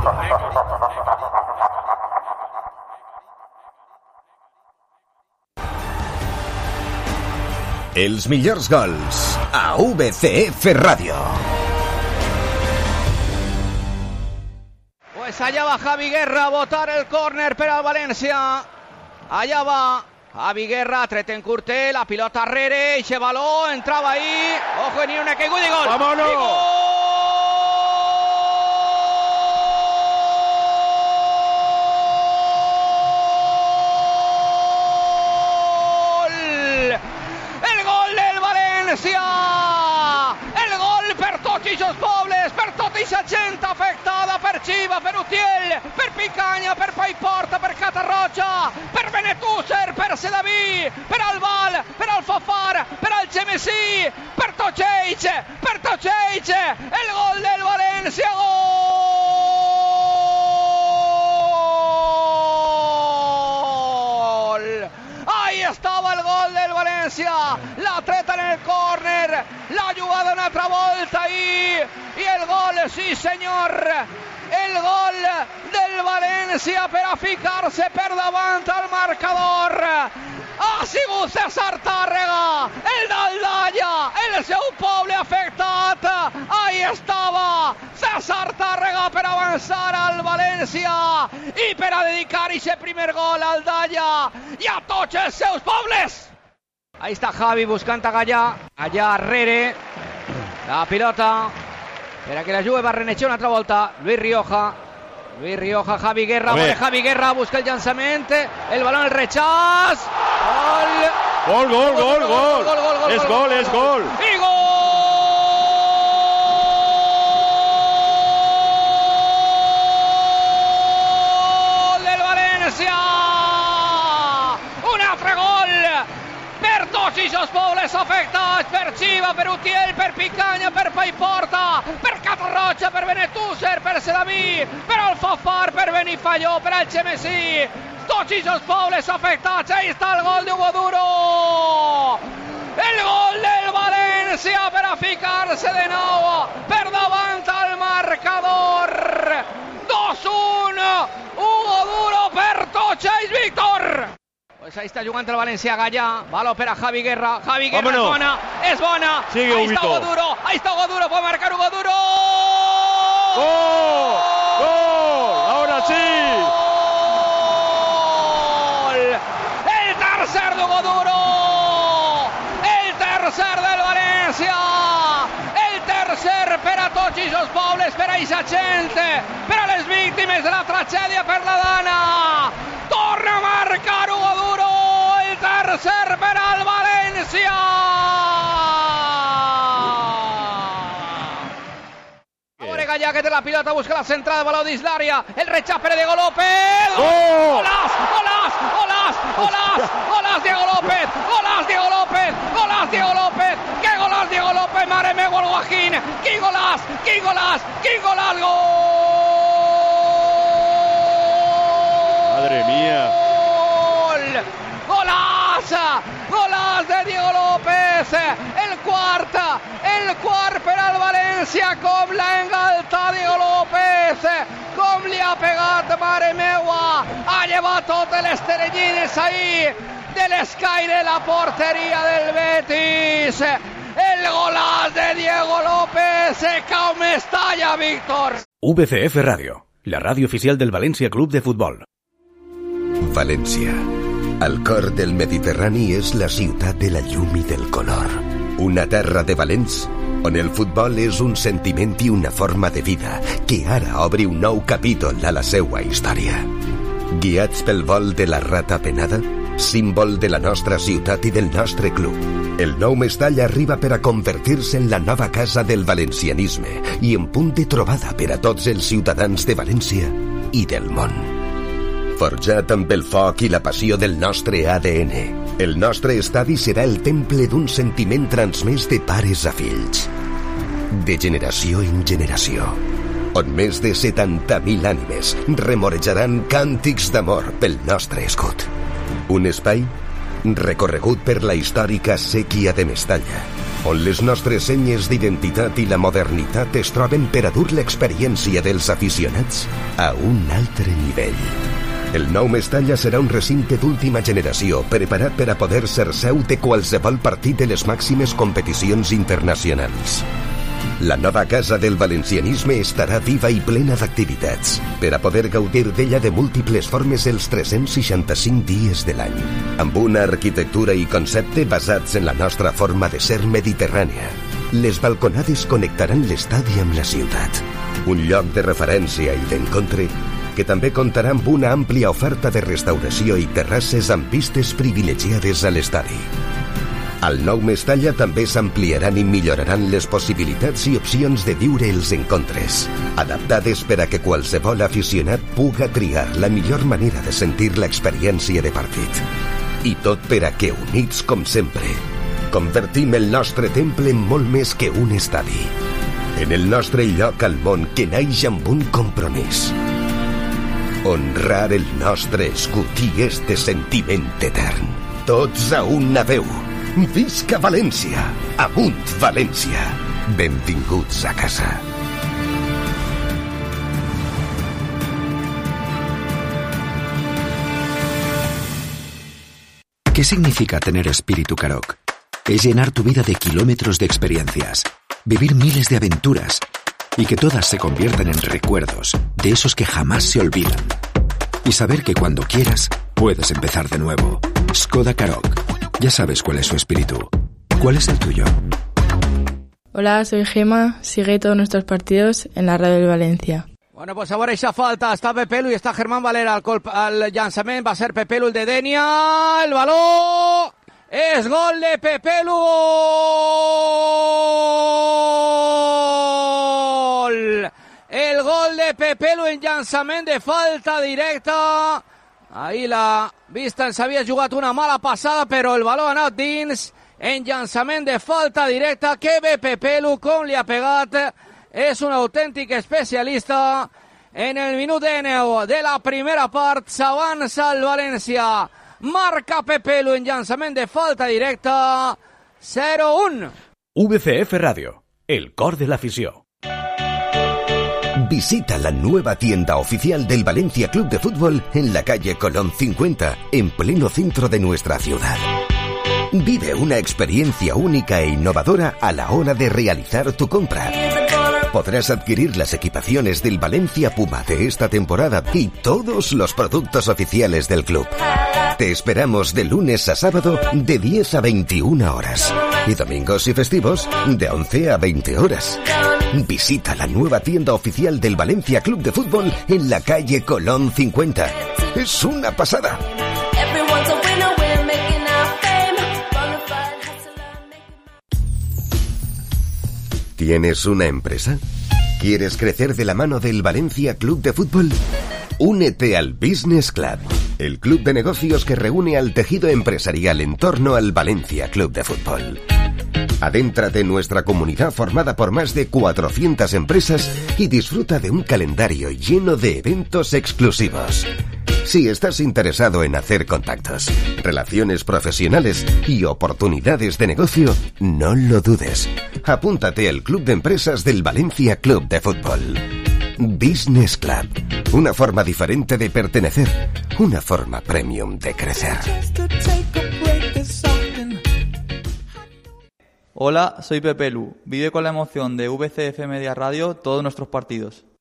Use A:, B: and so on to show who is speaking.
A: Els millors gols a VCF Ràdio.
B: Pues allá va Javi Guerra a botar el córner per al València. Allá va Javi Guerra, Tretencourt, la pilota Rere, ese balón entraba ahí. Ojo, ni una que gol.
C: ¡Vámonos!
B: ¡Y gol! El gol per tots ixos pobles, per tota ixa gent afectada, per Xiva, per Utiel, per Picanya, per Paiporta, per Catarroja, per Benetúser, per Sedaví, per Albal, per Alfafar, per Algemesí, per tots ells, el gol del València, gol! Ahí estaba el gol del València, la treta en el córner, la jugada una altra volta ahí, y el gol, sí senyor, el gol del València per a ficar-se per davant al marcador. Ha sigut César Tàrrega, el d'Aldaia, el seu poble afectat. Ahí estava César Tàrrega per avançar al València i per a dedicar aquest primer gol al Aldaia i a tots els seus pobles. Ahí está Javi buscant a Gallà, allà Rere, la pilota per a que la Juve va renejar una altra volta. Luis Rioja, Javi Guerra, Javi Guerra busca el llançament, el balón, el rechaç,
C: gol, es gol,
B: y gol del València, un altre gol per tots ixos pobles afectats, per Xiva, per Utiel, per Picanya, per Paiporta, per Catarroja, per Benetúser, per Sedaví, per Alfafar, per Benifalló, per Algemesí, tots ixos pobles afectats. Ahí està el gol d'Hugo Duro, el gol del València per a ficar-se de nou per davant al marcador. 2-1, Hugo Duro per tots ells, Víctor. Pues ahí está jugando el València, Gallà, balón para Javi Guerra, es bona,
C: sigue
B: ahí está Hugo Duro, puede marcar Hugo Duro.
C: ¡Gol! ¡Ahora sí!
B: ¡Gol! El tercer de Hugo Duro, el tercer del València, el tercer per a tots ixos pobles, per a ixa gent, per a les víctimes de la tragèdia per la Dana. Torna a marcar Hugo Duro, el tercer per al València. Ahora Gallà, que té la pilota, busca la centrada, baló dins l'àrea, el rechaç per a Diego López. ¡Golaç, Diego López! ¡Qué golaç, Diego López! ¡Mare meva, el Guajín! ¡Quin golaç! ¡Gol!
C: ¡Madre mía!
B: Golaç de Diego López, el quart per al València, com l'ha engaltat Diego López, com li ha pegat, mare meua, ha llevat totes les terellines ahí de l'escaire de la porteria del Betis. El golaç de Diego López, com estalla, Víctor.
A: VCF Ràdio, la ràdio oficial del València Club de Futbol. València, al cor del Mediterrani, és la ciutat de la llum i del color. Una terra de valents on el futbol és un sentiment i una forma de vida que ara obre un nou capítol a la seua història. Guiats pel vol de la rata penada, símbol de la nostra ciutat i del nostre club, el nou Mestall arriba per a convertir-se en la nova casa del valencianisme i en punt de trobada per a tots els ciutadans de València i del món. Forjat amb el foc i la passió del nostre ADN, el nostre estadi serà el temple d'un sentiment transmès de pares a fills, de generació en generació, on més de 70.000 ànimes remorejaran càntics d'amor pel nostre escut. Un espai recorregut per la històrica séquia de Mestalla, on les nostres senyes d'identitat i la modernitat es troben per a dur l'experiència dels aficionats a un altre nivell. El nou Mestalla serà un recinte d'última generació preparat per a poder ser seu de qualsevol partit de les màximes competicions internacionals. La nova casa del valencianisme estarà viva i plena d'activitats per a poder gaudir d'ella de múltiples formes els 365 dies de l'any, amb una arquitectura i concepte basats en la nostra forma de ser mediterrània. Les balconades connectaran l'estadi amb la ciutat, un lloc de referència i d'encontre que també comptarà amb una àmplia oferta de restauració i terrasses amb vistes privilegiades a l'estadi. Al nou Mestalla també s'ampliaran i milloraran les possibilitats i opcions de viure els encontres, adaptades per a que qualsevol aficionat puga triar la millor manera de sentir l'experiència de partit. I tot per a que, units com sempre, convertim el nostre temple en molt més que un estadi, en el nostre lloc al món que naix amb un compromís: honrar el nostre escut i este sentiment etern. Tots a una veu. Visca València! Amunt València! Benvinguts a casa.
D: ¿Qué significa tener espíritu Karoq? Es llenar tu vida de kilómetros de experiencias, vivir miles de aventuras y que todas se conviertan en recuerdos de esos que jamás se olvidan. Y saber que cuando quieras, puedes empezar de nuevo. Skoda Karoq. Ya sabes cuál es su espíritu. ¿Cuál es el tuyo?
E: Hola, soy Gema. Sigue todos nuestros partidos en la Radio del Valencia.
B: Bueno, pues ahora esa falta. Está Pepelu y está Germán Valera al llançament. Va a ser Pepelu el de Denia. El balón es gol de Pepelu. El gol de Pepelu en llançament de falta directa. Ahí la vista s'havia jugat una mala passada, però el baló ha anat dins en llançament de falta directa. Que bé Pepelu, com li ha pegat. És un autèntic especialista. En el minut 9 de la primera part s'avança el València. Marca Pepelu en llançament de falta directa. 0-1.
A: VCF Radio, el cor de la afición. Visita la nueva tienda oficial del Valencia Club de Fútbol en la calle Colón 50, en pleno centro de nuestra ciudad. Vive una experiencia única e innovadora a la hora de realizar tu compra. Podrás adquirir las equipaciones del Valencia Puma de esta temporada y todos los productos oficiales del club. Te esperamos de lunes a sábado de 10 a 21 horas y domingos y festivos de 11 a 20 horas. Visita la nueva tienda oficial del Valencia Club de Fútbol en la calle Colón 50. Es una pasada. ¿Tienes una empresa? ¿Quieres crecer de la mano del Valencia Club de Fútbol? Únete al Business Club, el club de negocios que reúne al tejido empresarial en torno al Valencia Club de Fútbol. Adéntrate en nuestra comunidad formada por más de 400 empresas y disfruta de un calendario lleno de eventos exclusivos. Si estás interesado en hacer contactos, relaciones profesionales y oportunidades de negocio, no lo dudes. Apúntate al Club de Empresas del Valencia Club de Fútbol. Business Club. Una forma diferente de pertenecer. Una forma premium de crecer.
F: Hola, soy Pepelu. Vive con la emoción de VCF Media Radio todos nuestros partidos.